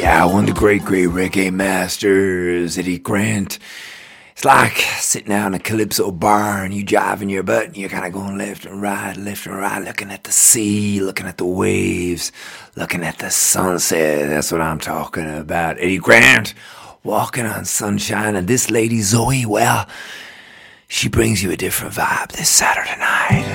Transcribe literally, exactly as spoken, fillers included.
Yeah, one of the great, great reggae masters, Eddie Grant. It's like sitting out in a Calypso bar and you driving your butt and you're kind of going left and right, left and right, looking at the sea, looking at the waves, looking at the sunset. That's what I'm talking about. Eddie Grant, walking on sunshine. And this lady, Zoe, well, she brings you a different vibe this Saturday night.